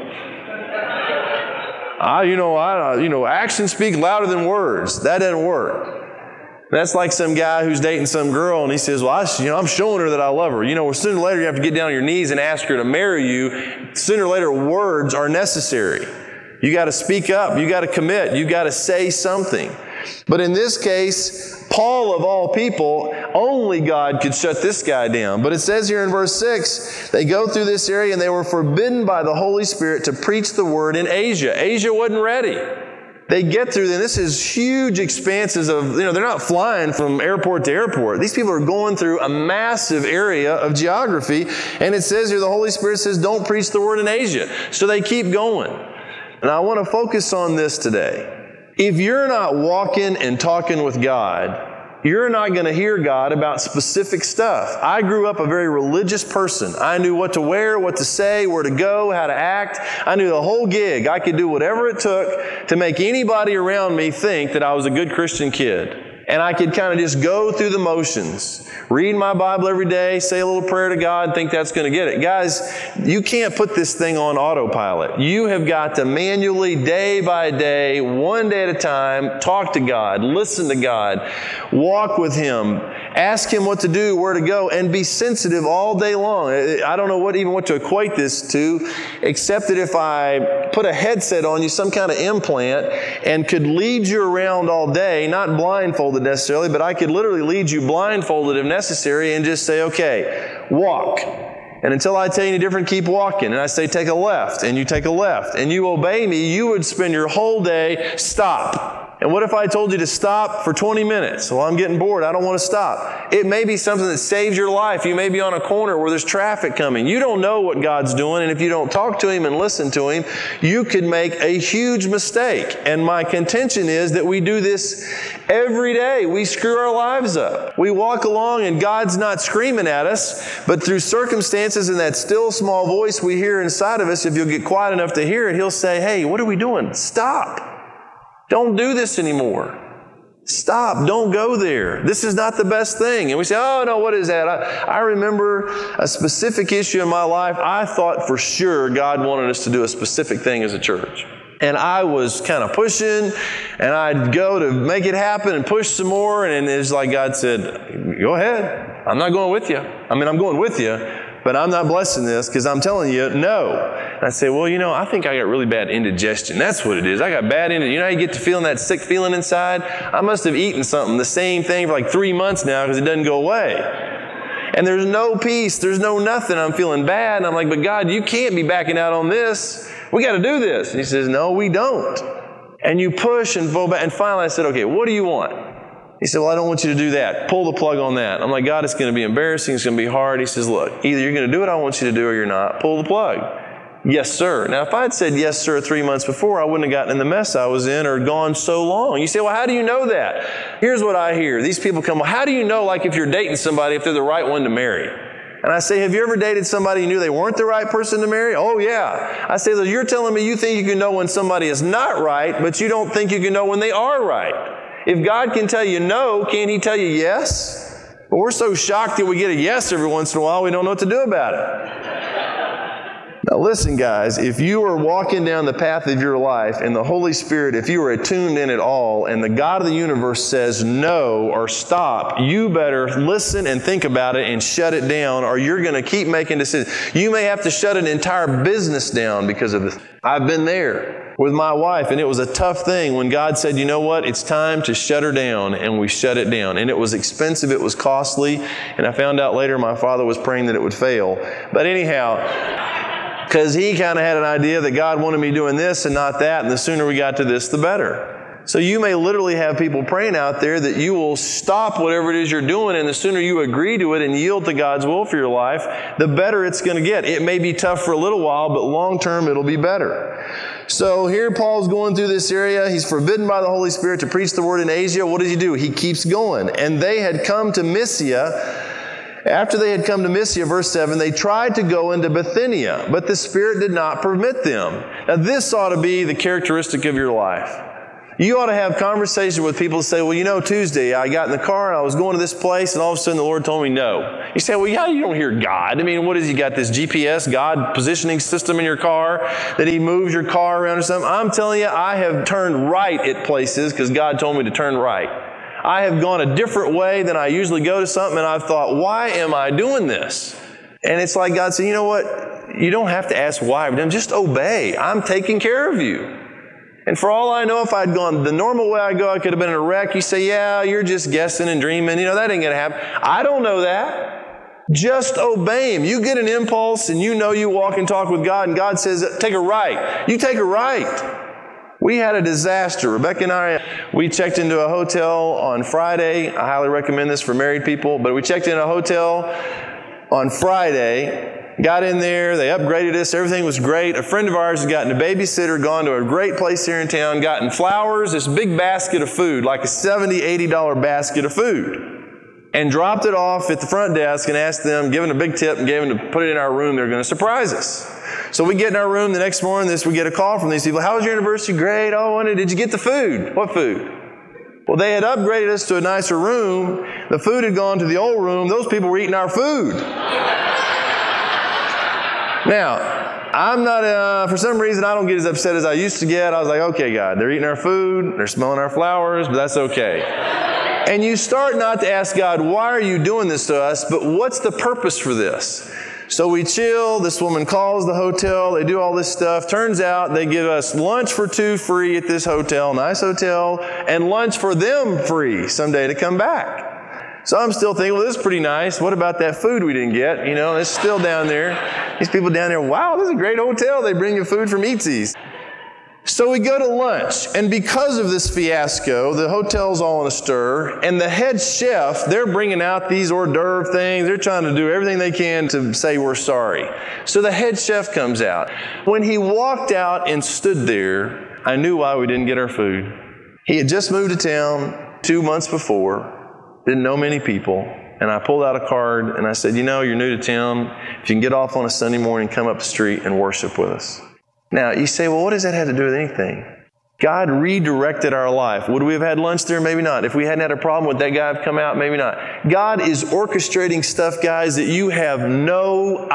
I, you know, I, you know, actions speak louder than words. That doesn't work. That's like some guy who's dating some girl and he says, well, I, you know, I'm showing her that I love her. You know, sooner or later you have to get down on your knees and ask her to marry you. Sooner or later words are necessary. You got to speak up. You got to commit. You got to say something. But in this case, Paul of all people, only God could shut this guy down. But it says here in verse six, they go through this area and they were forbidden by the Holy Spirit to preach the word in Asia. Asia wasn't ready. They get through, and this is huge expanses of, you know, they're not flying from airport to airport. These people are going through a massive area of geography. And it says here, the Holy Spirit says, don't preach the word in Asia. So they keep going. And I want to focus on this today. If you're not walking and talking with God, you're not going to hear God about specific stuff. I grew up a very religious person. I knew what to wear, what to say, where to go, how to act. I knew the whole gig. I could do whatever it took to make anybody around me think that I was a good Christian kid. And I could kind of just go through the motions, read my Bible every day, say a little prayer to God, think that's going to get it. Guys, you can't put this thing on autopilot. You have got to manually, day by day, one day at a time, talk to God, listen to God, walk with Him, ask Him what to do, where to go, and be sensitive all day long. I don't know what even what to equate this to, except that if I put a headset on you, some kind of implant, and could lead you around all day, not blindfolded necessarily, but I could literally lead you blindfolded if necessary and just say, okay, walk. And until I tell you any different, keep walking. And I say, take a left, and you take a left, and you obey me, you would spend your whole day, stop. And what if I told you to stop for twenty minutes? Well, I'm getting bored. I don't want to stop. It may be something that saves your life. You may be on a corner where there's traffic coming. You don't know what God's doing, and if you don't talk to Him and listen to Him, you could make a huge mistake. And my contention is that we do this every day. We screw our lives up. We walk along and God's not screaming at us, but through circumstances and that still small voice we hear inside of us, if you'll get quiet enough to hear it, He'll say, hey, what are we doing? Stop. Don't do this anymore. Stop. Don't go there. This is not the best thing. And we say, oh, no, what is that? I, I remember a specific issue in my life. I thought for sure God wanted us to do a specific thing as a church. And I was kind of pushing, and I'd go to make it happen and push some more. And it's like God said, go ahead. I'm not going with you. I mean, I'm going with you, but I'm not blessing this because I'm telling you, no. And I say, well, you know, I think I got really bad indigestion. That's what it is. I got bad indigestion. You know how you get to feeling that sick feeling inside? I must have eaten something, the same thing for like three months now because it doesn't go away. And there's no peace. There's no nothing. I'm feeling bad. And I'm like, but God, you can't be backing out on this. We got to do this. And He says, no, we don't. And you push and fall back. And finally I said, okay, what do you want? He said, well, I don't want you to do that. Pull the plug on that. I'm like, God, it's going to be embarrassing. It's going to be hard. He says, look, either you're going to do what I want you to do or you're not. Pull the plug. Yes, sir. Now, if I had said yes, sir, three months before, I wouldn't have gotten in the mess I was in or gone so long. You say, well, how do you know that? Here's what I hear. These people come, well, how do you know, like, if you're dating somebody, if they're the right one to marry? And I say, have you ever dated somebody you knew they weren't the right person to marry? Oh, yeah. I say, well, you're telling me you think you can know when somebody is not right, but you don't think you can know when they are right. If God can tell you no, can't He tell you yes? But we're so shocked that we get a yes every once in a while, we don't know what to do about it. Now listen, guys, if you are walking down the path of your life and the Holy Spirit, if you are attuned in at all, and the God of the universe says no or stop, you better listen and think about it and shut it down, or you're going to keep making decisions. You may have to shut an entire business down because of this. I've been there with my wife, and it was a tough thing when God said, you know what, it's time to shut her down, and we shut it down. And it was expensive, it was costly, and I found out later my father was praying that it would fail. But anyhow, because he kind of had an idea that God wanted me doing this and not that, and the sooner we got to this, the better. So you may literally have people praying out there that you will stop whatever it is you're doing, and the sooner you agree to it and yield to God's will for your life, the better it's going to get. It may be tough for a little while, but long term it'll be better. So here Paul's going through this area. He's forbidden by the Holy Spirit to preach the word in Asia. What does he do? He keeps going. And they had come to Mysia. After they had come to Mysia, verse seven, they tried to go into Bithynia, but the Spirit did not permit them. Now this ought to be the characteristic of your life. You ought to have conversation with people who say, well, you know, Tuesday I got in the car and I was going to this place and all of a sudden the Lord told me no. You say, well, yeah, you don't hear God. I mean, what is He got, this G P S, God positioning system in your car that He moves your car around or something? I'm telling you, I have turned right at places because God told me to turn right. I have gone a different way than I usually go to something, and I've thought, why am I doing this? And it's like God said, you know what? You don't have to ask why. Just obey. I'm taking care of you. And for all I know, if I'd gone the normal way I go, I could have been in a wreck. You say, yeah, you're just guessing and dreaming. You know, that ain't going to happen. I don't know that. Just obey Him. You get an impulse and you know you walk and talk with God, and God says, take a right. You take a right. We had a disaster. Rebecca and I, we checked into a hotel on Friday. I highly recommend this for married people. But we checked in a hotel on Friday, got in there, they upgraded us, everything was great. A friend of ours had gotten a babysitter, gone to a great place here in town, gotten flowers, this big basket of food, like a seventy dollars, eighty dollars basket of food, and dropped it off at the front desk and asked them, given a big tip and gave them to put it in our room. They're going to surprise us. So we get in our room the next morning, this we get a call from these people. How was your anniversary? Great. Oh, did you get the food? What food? Well, they had upgraded us to a nicer room. The food had gone to the old room. Those people were eating our food. Now, I'm not, uh, for some reason, I don't get as upset as I used to get. I was like, okay, God, they're eating our food, they're smelling our flowers, but that's okay. And you start not to ask God, why are you doing this to us? But what's the purpose for this? So we chill, this woman calls the hotel, they do all this stuff. Turns out they give us lunch for two free at this hotel, nice hotel, and lunch for them free someday to come back. So I'm still thinking, well, this is pretty nice. What about that food we didn't get? You know, it's still down there. These people down there, wow, this is a great hotel. They bring you food from Eatzi's. So we go to lunch, and because of this fiasco, the hotel's all in a stir, and the head chef, they're bringing out these hors d'oeuvre things. They're trying to do everything they can to say we're sorry. So the head chef comes out. When he walked out and stood there, I knew why we didn't get our food. He had just moved to town two months before. Didn't know many people, and I pulled out a card and I said, you know, you're new to town. If you can get off on a Sunday morning, come up the street and worship with us. Now, you say, well, what does that have to do with anything? God redirected our life. Would we have had lunch there? Maybe not. If we hadn't had a problem, would that guy have come out? Maybe not. God is orchestrating stuff, guys, that you have no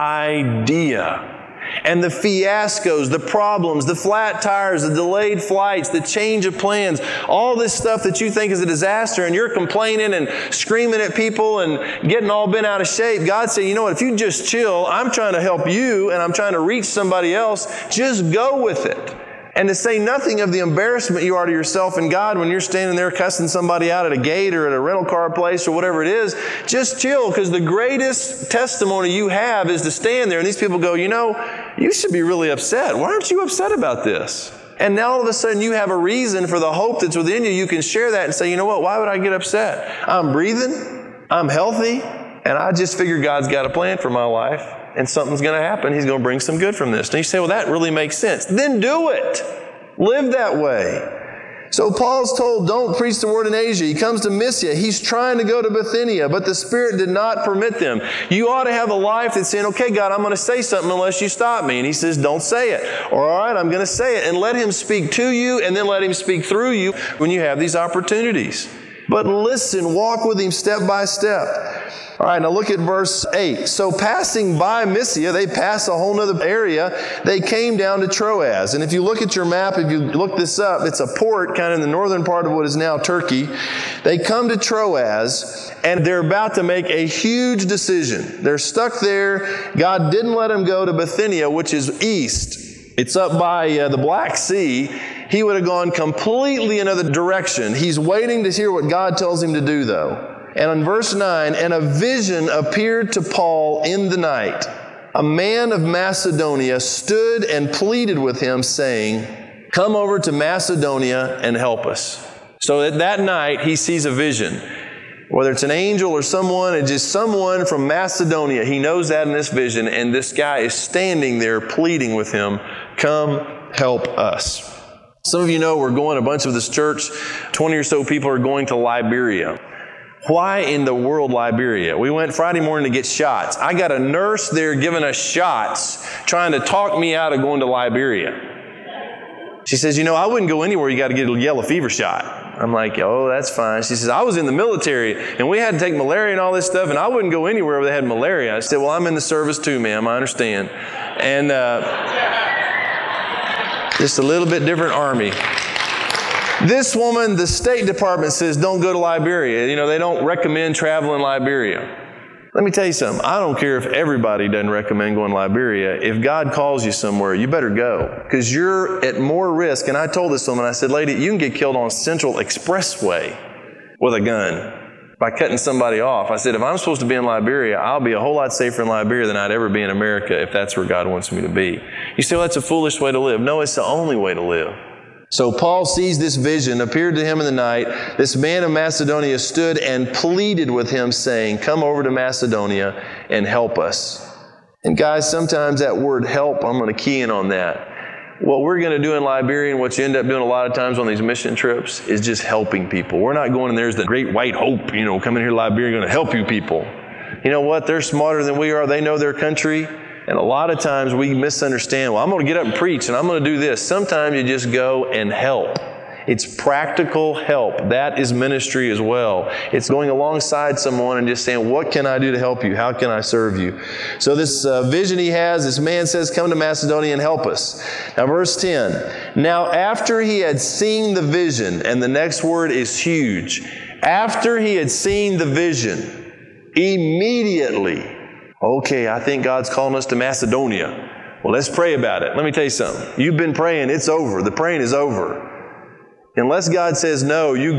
idea. And the fiascos, the problems, the flat tires, the delayed flights, the change of plans, all this stuff that you think is a disaster, and you're complaining and screaming at people and getting all bent out of shape. God said, you know what, if you just chill, I'm trying to help you and I'm trying to reach somebody else. Just go with it. And to say nothing of the embarrassment you are to yourself and God when you're standing there cussing somebody out at a gate or at a rental car place or whatever it is, just chill, because the greatest testimony you have is to stand there and these people go, you know, you should be really upset. Why aren't you upset about this? And now all of a sudden you have a reason for the hope that's within you. You can share that and say, you know what, why would I get upset? I'm breathing, I'm healthy, and I just figure God's got a plan for my life. And something's going to happen. He's going to bring some good from this. And you say, well, that really makes sense. Then do it. Live that way. So Paul's told, don't preach the word in Asia. He comes to Mysia. He's trying to go to Bithynia, but the Spirit did not permit them. You ought to have a life that's saying, okay, God, I'm going to say something unless you stop me. And He says, don't say it. Or, all right, I'm going to say it. And let Him speak to you, and then let Him speak through you when you have these opportunities. But listen, walk with Him step by step. All right, now look at verse eight. So passing by Mysia, they pass a whole other area. They came down to Troas. And if you look at your map, if you look this up, it's a port kind of in the northern part of what is now Turkey. They come to Troas, and they're about to make a huge decision. They're stuck there. God didn't let them go to Bithynia, which is east. It's up by uh, the Black Sea. He would have gone completely another direction. He's waiting to hear what God tells him to do, though. And in verse nine, and a vision appeared to Paul in the night. A man of Macedonia stood and pleaded with him, saying, come over to Macedonia and help us. So that, that night, he sees a vision. Whether it's an angel or someone, it's just someone from Macedonia. He knows that in this vision, and this guy is standing there pleading with him, come help us. Some of you know we're going, a bunch of this church, twenty or so people are going to Liberia. Why in the world Liberia? We went Friday morning to get shots. I got a nurse there giving us shots, trying to talk me out of going to Liberia. She says, you know, I wouldn't go anywhere. You got to get a yellow fever shot. I'm like, oh, that's fine. She says, I was in the military and we had to take malaria and all this stuff, and I wouldn't go anywhere where they had malaria. I said, well, I'm in the service too, ma'am. I understand. And uh, just a little bit different army. This woman, the State Department says, don't go to Liberia. You know, they don't recommend traveling Liberia. Let me tell you something. I don't care if everybody doesn't recommend going to Liberia. If God calls you somewhere, you better go, because you're at more risk. And I told this woman, I said, lady, you can get killed on Central Expressway with a gun by cutting somebody off. I said, if I'm supposed to be in Liberia, I'll be a whole lot safer in Liberia than I'd ever be in America if that's where God wants me to be. You say, well, that's a foolish way to live. No, it's the only way to live. So Paul sees this vision, appeared to him in the night. This man of Macedonia stood and pleaded with him, saying, come over to Macedonia and help us. And guys, sometimes that word help, I'm going to key in on that. What we're going to do in Liberia, and what you end up doing a lot of times on these mission trips, is just helping people. We're not going in there as the great white hope, you know, coming here to Liberia, going to help you people. You know what? They're smarter than we are. They know their country. And a lot of times we misunderstand, well, I'm going to get up and preach and I'm going to do this. Sometimes you just go and help. It's practical help. That is ministry as well. It's going alongside someone and just saying, what can I do to help you? How can I serve you? So this uh, vision he has, this man says, come to Macedonia and help us. Now verse ten, now after he had seen the vision, and the next word is huge. After he had seen the vision, immediately, okay, I think God's calling us to Macedonia. Well, let's pray about it. Let me tell you something. You've been praying. It's over. The praying is over. Unless God says no, you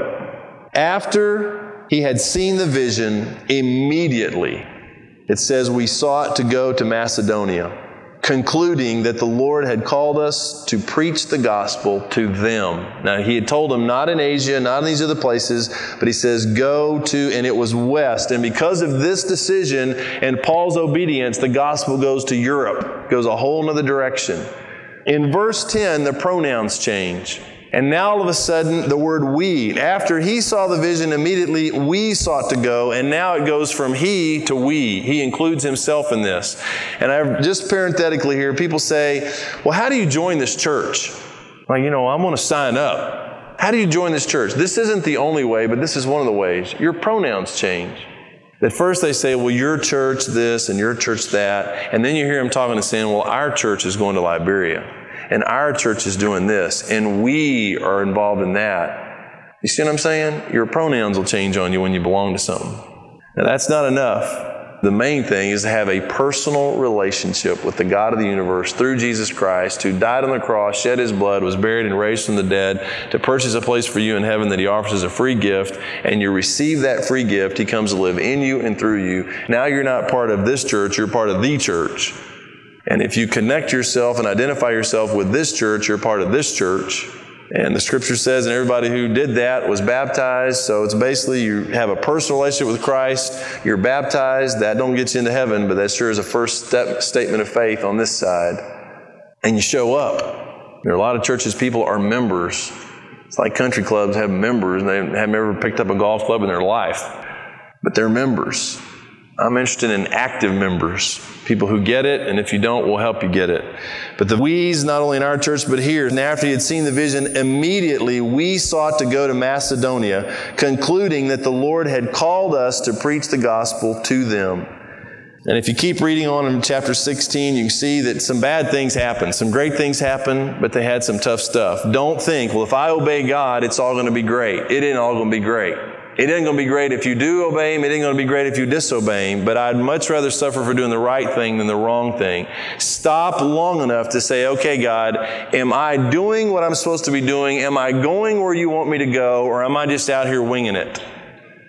go. After he had seen the vision, immediately, it says we sought to go to Macedonia, concluding that the Lord had called us to preach the gospel to them. Now, he had told them not in Asia, not in these other places, but he says go to, and it was west. And because of this decision and Paul's obedience, the gospel goes to Europe, goes a whole other direction. In verse ten, the pronouns change. And now all of a sudden, the word we. After he saw the vision, immediately we sought to go. And now it goes from he to we. He includes himself in this. And I just parenthetically here, people say, well, how do you join this church? Like, you know, I want to sign up. How do you join this church? This isn't the only way, but this is one of the ways. Your pronouns change. At first they say, well, your church this and your church that. And then you hear them talking and saying, well, our church is going to Liberia. And our church is doing this, and we are involved in that. You see what I'm saying? Your pronouns will change on you when you belong to something. Now, that's not enough. The main thing is to have a personal relationship with the God of the universe through Jesus Christ, who died on the cross, shed His blood, was buried and raised from the dead to purchase a place for you in heaven that He offers as a free gift. And you receive that free gift. He comes to live in you and through you. Now you're not part of this church, you're part of the church. And if you connect yourself and identify yourself with this church, you're part of this church. And the scripture says, and everybody who did that was baptized. So it's basically you have a personal relationship with Christ. You're baptized. That don't get you into heaven, but that sure is a first step statement of faith on this side. And you show up. There are a lot of churches, people are members. It's like country clubs have members, and they haven't ever picked up a golf club in their life. But they're members. I'm interested in active members, people who get it, and if you don't, we'll help you get it. But the we's, not only in our church, but here. And after he had seen the vision, immediately we sought to go to Macedonia, concluding that the Lord had called us to preach the gospel to them. And if you keep reading on in chapter sixteen, you can see that some bad things happen. Some great things happen, but they had some tough stuff. Don't think, well, if I obey God, it's all going to be great. It ain't all going to be great. It ain't going to be great if you do obey Him. It ain't going to be great if you disobey Him. But I'd much rather suffer for doing the right thing than the wrong thing. Stop long enough to say, okay, God, am I doing what I'm supposed to be doing? Am I going where you want me to go? Or am I just out here winging it?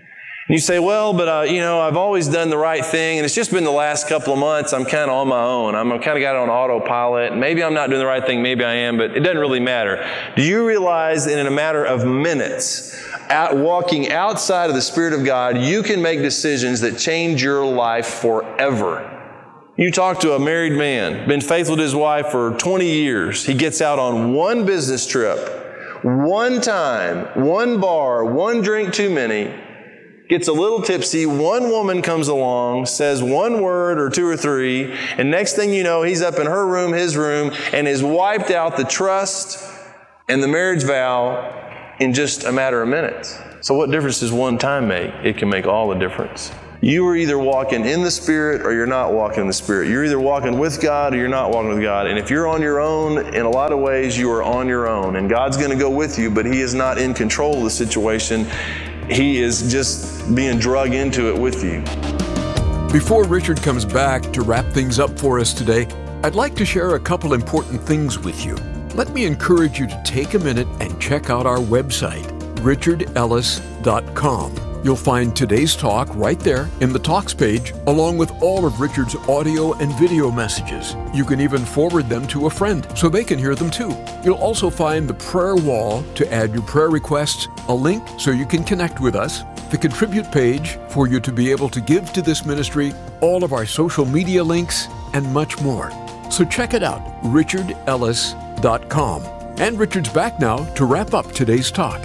And you say, well, but, uh, you know, I've always done the right thing, and it's just been the last couple of months I'm kind of on my own. I'm kind of got it on autopilot. Maybe I'm not doing the right thing, maybe I am, but it doesn't really matter. Do you realize that in a matter of minutes, out, walking outside of the Spirit of God, you can make decisions that change your life forever? You talk to a married man, been faithful to his wife for twenty years. He gets out on one business trip, one time, one bar, one drink too many, gets a little tipsy, one woman comes along, says one word or two or three, and next thing you know, he's up in her room, his room, and has wiped out the trust and the marriage vow in just a matter of minutes. So what difference does one time make? It can make all the difference. You are either walking in the Spirit or you're not walking in the Spirit. You're either walking with God or you're not walking with God. And if you're on your own, in a lot of ways, you are on your own. And God's going to go with you, but He is not in control of the situation. He is just being drug into it with you. Before Richard comes back to wrap things up for us today, I'd like to share a couple important things with you. Let me encourage you to take a minute and check out our website, richard ellis dot com. You'll find today's talk right there in the Talks page, along with all of Richard's audio and video messages. You can even forward them to a friend so they can hear them too. You'll also find the prayer wall to add your prayer requests, a link so you can connect with us, the Contribute page for you to be able to give to this ministry, all of our social media links, and much more. So check it out, richard ellis dot com. And Richard's back now to wrap up today's talk.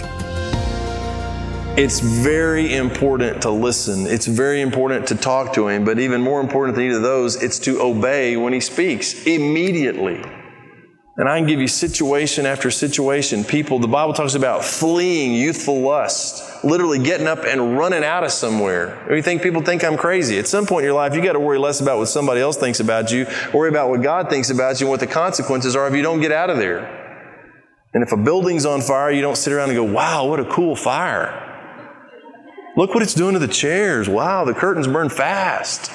It's very important to listen. It's very important to talk to Him. But even more important than either of those, it's to obey when He speaks immediately. And I can give you situation after situation. People, the Bible talks about fleeing youthful lust, literally getting up and running out of somewhere. You think people think I'm crazy. At some point in your life, you got to worry less about what somebody else thinks about you, worry about what God thinks about you and what the consequences are if you don't get out of there. And if a building's on fire, you don't sit around and go, wow, what a cool fire. Look what it's doing to the chairs. Wow, the curtains burn fast.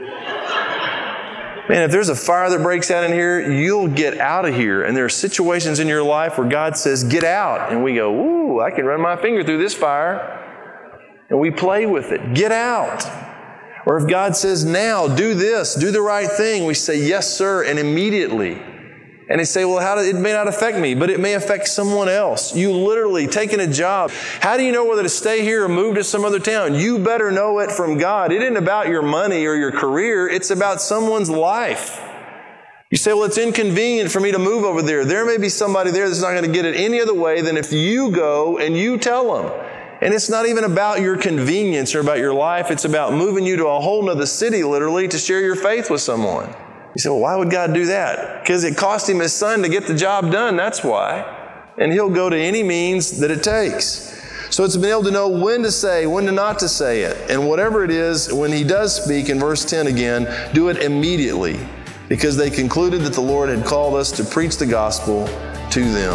Man, if there's a fire that breaks out in here, you'll get out of here. And there are situations in your life where God says, get out. And we go, ooh, I can run my finger through this fire. And we play with it. Get out. Or if God says, now, do this, do the right thing, we say, yes, sir, and immediately. And they say, well, how do, it may not affect me, but it may affect someone else. You literally taking a job. How do you know whether to stay here or move to some other town? You better know it from God. It isn't about your money or your career. It's about someone's life. You say, well, it's inconvenient for me to move over there. There may be somebody there that's not going to get it any other way than if you go and you tell them. And it's not even about your convenience or about your life. It's about moving you to a whole nother city, literally, to share your faith with someone. You say, well, why would God do that? Because it cost Him His Son to get the job done. That's why. And He'll go to any means that it takes. So it's been able to know when to say, when to not to say it. And whatever it is, when He does speak, in verse ten again, do it immediately. Because they concluded that the Lord had called us to preach the gospel to them.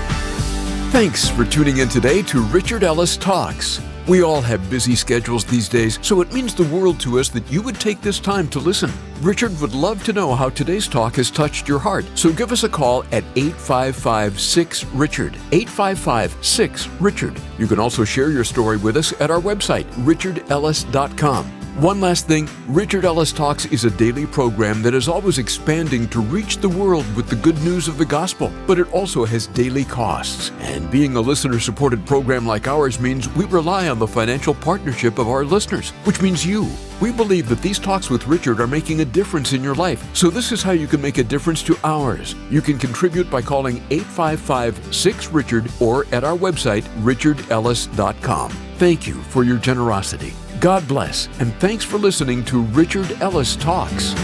Thanks for tuning in today to Richard Ellis Talks. We all have busy schedules these days, so it means the world to us that you would take this time to listen. Richard would love to know how today's talk has touched your heart, so give us a call at eight five five, six, Richard, eight five five, six, Richard. You can also share your story with us at our website, richard ellis dot com. One last thing, Richard Ellis Talks is a daily program that is always expanding to reach the world with the good news of the gospel, but it also has daily costs. And being a listener-supported program like ours means we rely on the financial partnership of our listeners, which means you. We believe that these talks with Richard are making a difference in your life, so this is how you can make a difference to ours. You can contribute by calling eight five five, six, Richard or at our website, richard ellis dot com. Thank you for your generosity. God bless, and thanks for listening to Richard Ellis Talks.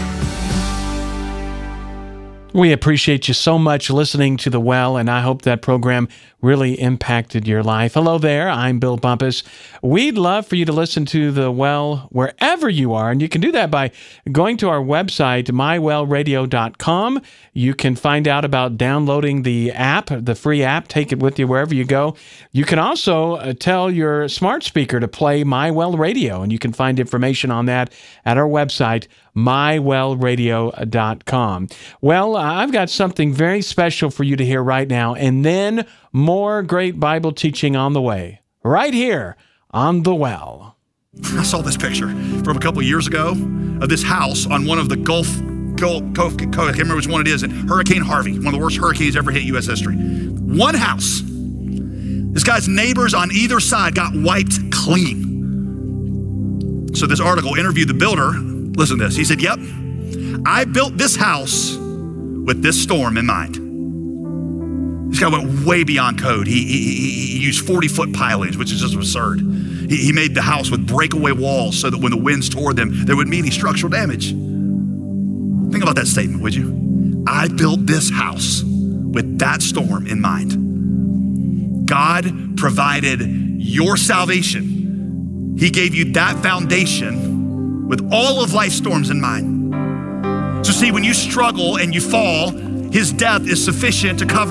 We appreciate you so much listening to The Well, and I hope that program really impacted your life. Hello there, I'm Bill Bumpus. We'd love for you to listen to The Well wherever you are, and you can do that by going to our website, my well radio dot com. You can find out about downloading the app, the free app. Take it with you wherever you go. You can also uh, tell your smart speaker to play My Well Radio, and you can find information on that at our website, my well radio dot com. Well, I've got something very special for you to hear right now, and then more great Bible teaching on the way, right here on The Well. I saw this picture from a couple of years ago of this house on one of the Gulf, Gulf, Gulf, I can't remember which one it is, and Hurricane Harvey, one of the worst hurricanes ever hit U S history. One house. This guy's neighbors on either side got wiped clean. So this article interviewed the builder. Listen to this. He said, yep, I built this house with this storm in mind. This guy went way beyond code. He, he, he used forty-foot pilings, which is just absurd. He, he made the house with breakaway walls so that when the winds tore them, there wouldn't be any structural damage. Think about that statement, would you? I built this house with that storm in mind. God provided your salvation. He gave you that foundation with all of life's storms in mind. So see, when you struggle and you fall, his death is sufficient to cover